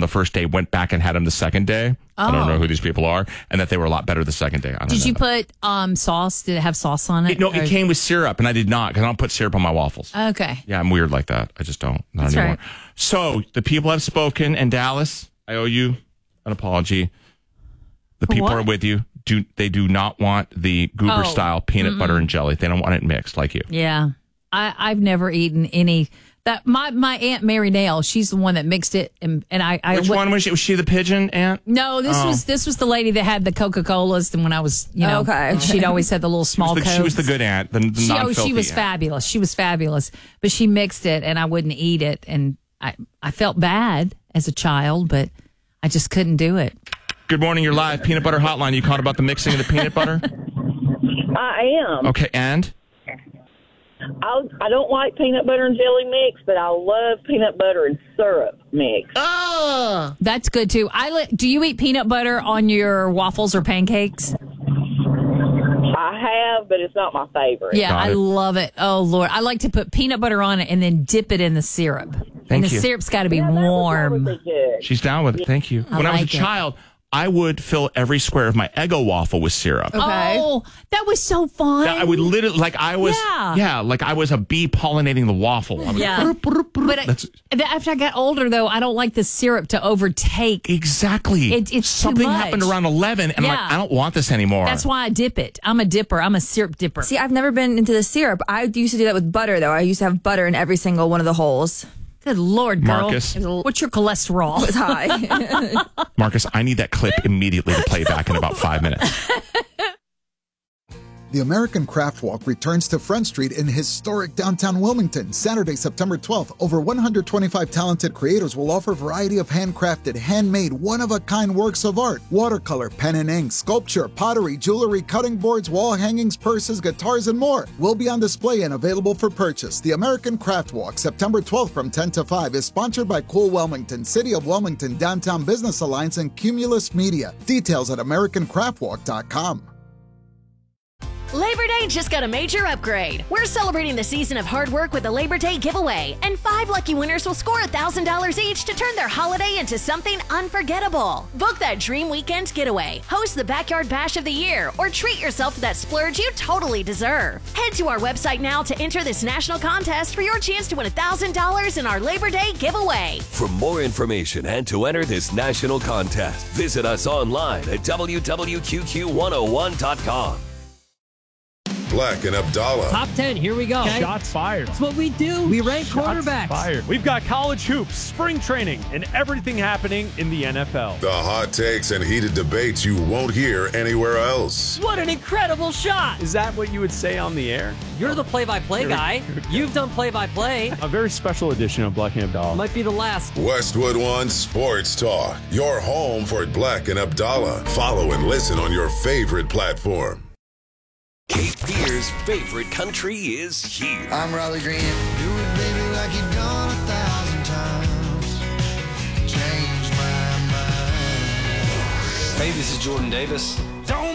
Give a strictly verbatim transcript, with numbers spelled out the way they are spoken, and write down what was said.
the first day, went back and had them the second day. Oh. I don't know who these people are, and that they were a lot better the second day. I don't Did know you that. put um, sauce? Did it have sauce on it? It, no, Or- it came with syrup, and I did not because I don't put syrup on my waffles. Okay. Yeah, I'm weird like that. I just don't. Not That's anymore. right. So the people have spoken, and Dallas, I owe you an apology. The For people what? are with you. Do they do not want the goober Oh. style peanut butter and jelly? They don't want it mixed like you. Yeah. I, I've never eaten any. That my, my Aunt Mary Nail, she's the one that mixed it, and and I. I Which went- one was she? Was she the pigeon aunt? No, this Oh. was this was the lady that had the Coca Colas, and when I was, you know, Okay. she'd always had the little small She was the, Cokes. she was the good aunt. The, the She, oh, non-filthy she was aunt. fabulous. She was fabulous, but she mixed it, and I wouldn't eat it, and I I felt bad as a child, but I just couldn't do it. Good morning. You're live. Peanut butter hotline. You called about the mixing of the peanut butter. I am. Okay, and I'll, I don't like peanut butter and jelly mix, but I love peanut butter and syrup mix. Oh, that's good too. I li- do you eat peanut butter on your waffles or pancakes? I have, but it's not my favorite. Yeah, Got I it. love it. Oh Lord, I like to put peanut butter on it and then dip it in the syrup. and Thank the you. syrup's got to be Yeah, that would warm. probably be good. she's down with it. Thank you. I when I was a like it. child, I would fill every square of my Eggo waffle with syrup. Okay. Oh, that was so fun. I would literally, like I was, Yeah. yeah, like I was a bee pollinating the waffle. I was Yeah. But I, That's- after I got older, though, I don't like the syrup to overtake. Exactly. It- it's too Something much. happened around eleven, and I'm Yeah. like, I don't want this anymore. That's why I dip it. I'm a dipper. I'm a syrup dipper. See, I've never been into the syrup. I used to do that with butter, though. I used to have butter in every single one of the holes. Good Lord, girl. Marcus. What's your cholesterol? It's high. Marcus, I need that clip immediately to play back in about five minutes. The American Craft Walk returns to Front Street in historic downtown Wilmington, Saturday, September twelfth. Over one hundred twenty-five talented creators will offer a variety of handcrafted, handmade, one-of-a-kind works of art. Watercolor, pen and ink, sculpture, pottery, jewelry, cutting boards, wall hangings, purses, guitars, and more will be on display and available for purchase. The American Craft Walk, September twelfth from ten to five, is sponsored by Cool Wilmington, City of Wilmington, Downtown Business Alliance, and Cumulus Media. Details at american craft walk dot com. Labor Day just got a major upgrade. We're celebrating the season of hard work with a Labor Day giveaway, and five lucky winners will score one thousand dollars each to turn their holiday into something unforgettable. Book that dream weekend getaway, host the Backyard Bash of the Year, or treat yourself to that splurge you totally deserve. Head to our website now to enter this national contest for your chance to win one thousand dollars in our Labor Day giveaway. For more information and to enter this national contest, visit us online at w w q q one oh one dot com. Black and Abdallah. Top ten, here we go. Shots fired. That's what we do. We rank Shots quarterbacks. fired. We've got college hoops, spring training, and everything happening in the N F L. The hot takes and heated debates you won't hear anywhere else. What an incredible shot. Is that what you would say on the air? You're the play-by-play guy. You've done play-by-play. A very special edition of Black and Abdallah. Might be the last. Westwood One Sports Talk. Your home for Black and Abdallah. Follow and listen on your favorite platform. Cape Fear's favorite country is here. I'm Riley Green. Do it, baby, like you've done a thousand times. Change my mind. Hey, this is Jordan Davis.